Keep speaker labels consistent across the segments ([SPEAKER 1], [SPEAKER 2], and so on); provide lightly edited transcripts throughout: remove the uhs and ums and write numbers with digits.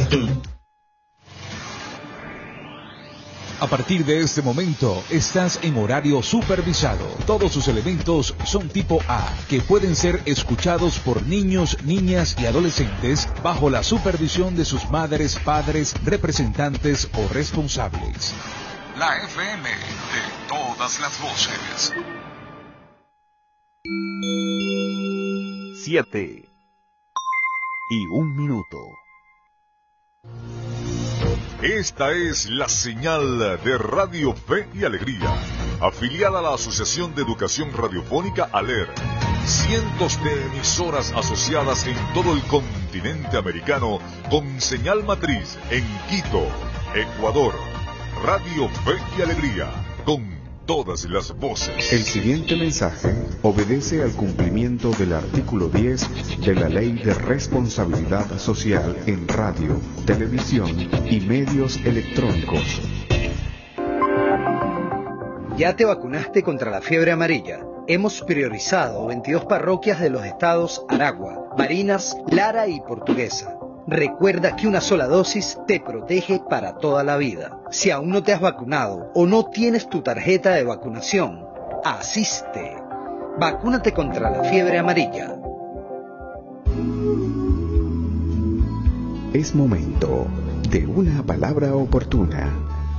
[SPEAKER 1] A partir de este momento, estás en horario supervisado. Todos sus elementos son tipo A, que pueden ser escuchados por niños, niñas y adolescentes bajo la supervisión de sus madres, padres, representantes o responsables. La FM de todas las voces.
[SPEAKER 2] 7:01.
[SPEAKER 3] Esta es la señal de Radio Fe y Alegría, afiliada a la Asociación de Educación Radiofónica ALER. Cientos de emisoras asociadas en todo el continente americano con señal matriz en Quito, Ecuador. Radio Fe y Alegría, con todas las voces.
[SPEAKER 4] El siguiente mensaje obedece al cumplimiento del artículo 10 de la Ley de Responsabilidad Social en Radio, Televisión y Medios Electrónicos.
[SPEAKER 5] ¿Ya te vacunaste contra la fiebre amarilla? Hemos priorizado 22 parroquias de los estados Aragua, Barinas, Lara y Portuguesa. Recuerda que una sola dosis te protege para toda la vida. Si aún no te has vacunado o no tienes tu tarjeta de vacunación, asiste. Vacúnate contra la fiebre amarilla.
[SPEAKER 4] Es momento de una palabra oportuna.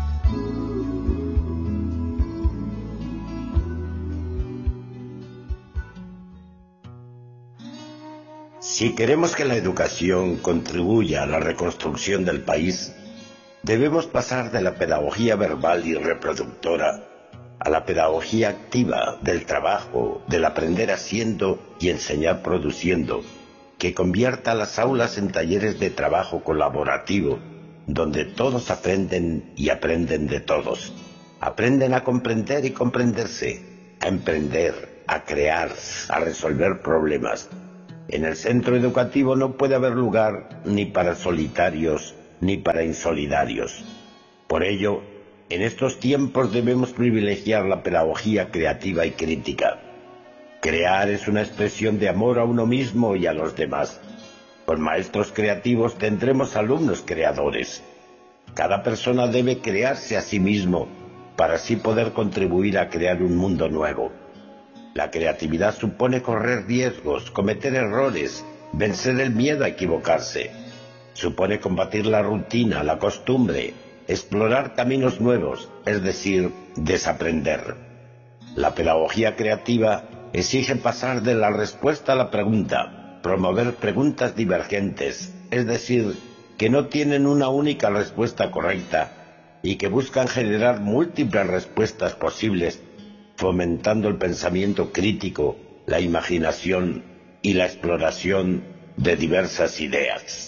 [SPEAKER 6] Si queremos que la educación contribuya a la reconstrucción del país, debemos pasar de la pedagogía verbal y reproductora a la pedagogía activa del trabajo, del aprender haciendo y enseñar produciendo, que convierta las aulas en talleres de trabajo colaborativo, donde todos aprenden y aprenden de todos. Aprenden a comprender y comprenderse, a emprender, a crear, a resolver problemas. En el centro educativo no puede haber lugar ni para solitarios ni para insolidarios. Por ello, en estos tiempos debemos privilegiar la pedagogía creativa y crítica. Crear es una expresión de amor a uno mismo y a los demás. Con maestros creativos tendremos alumnos creadores. Cada persona debe crearse a sí mismo para así poder contribuir a crear un mundo nuevo. La creatividad supone correr riesgos, cometer errores, vencer el miedo a equivocarse. Supone combatir la rutina, la costumbre, explorar caminos nuevos, es decir, desaprender. La pedagogía creativa exige pasar de la respuesta a la pregunta, promover preguntas divergentes, es decir, que no tienen una única respuesta correcta y que buscan generar múltiples respuestas posibles, fomentando el pensamiento crítico, la imaginación y la exploración de diversas ideas.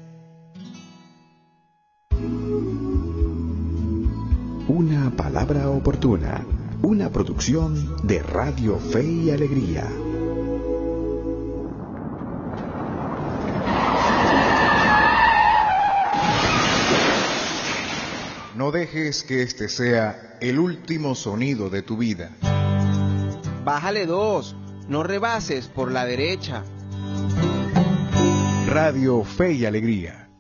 [SPEAKER 4] Una palabra oportuna, una producción de Radio Fe y Alegría.
[SPEAKER 7] No dejes que este sea el último sonido de tu vida.
[SPEAKER 8] Bájale 2, no rebases por la derecha.
[SPEAKER 7] Radio Fe y Alegría.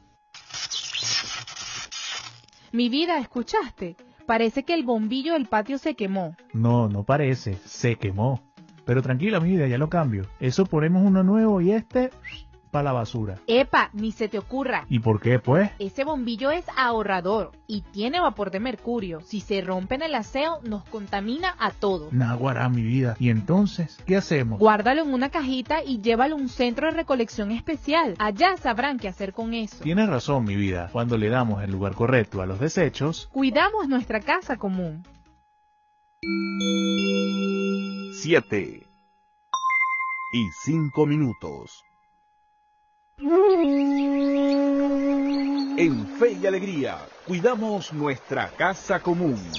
[SPEAKER 9] Mi vida, ¿escuchaste? Parece que el bombillo del patio se quemó.
[SPEAKER 10] No, no parece, se quemó. Pero tranquila, mi vida, ya lo cambio. Eso ponemos uno nuevo y para la basura.
[SPEAKER 9] Epa, ni se te ocurra.
[SPEAKER 10] ¿Y por qué, pues?
[SPEAKER 9] Ese bombillo es ahorrador y tiene vapor de mercurio. Si se rompe en el aseo, nos contamina a todos.
[SPEAKER 10] Naguará, mi vida. ¿Y entonces qué hacemos?
[SPEAKER 9] Guárdalo en una cajita y llévalo a un centro de recolección especial. Allá sabrán qué hacer con eso.
[SPEAKER 10] Tienes razón, mi vida. Cuando le damos el lugar correcto a los desechos,
[SPEAKER 9] cuidamos nuestra casa común.
[SPEAKER 2] 7:05. En Fe y Alegría, cuidamos nuestra casa común.